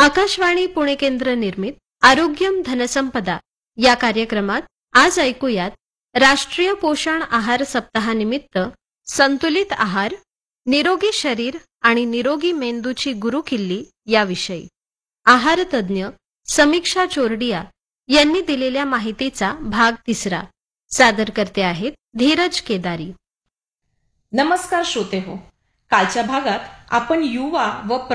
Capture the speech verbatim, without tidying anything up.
आकाशवाणी पुणे केंद्र निर्मित आरोग्यम धनसंपदा या कार्यक्रमात आज ऐकूयात राष्ट्रीय पोषण आहार सप्ताहानिमित्त संतुलित आहार, निरोगी शरीर आणि निरोगी मेंदूची गुरुकिल्ली याविषयी आहार तज्ज्ञ समीक्षा चोरडिया यांनी दिलेल्या माहितीचा भाग तिसरा. सादर करते आहेत धीरज केदारी. नमस्कार श्रोते हो. कालच्या भागात आपण युवा व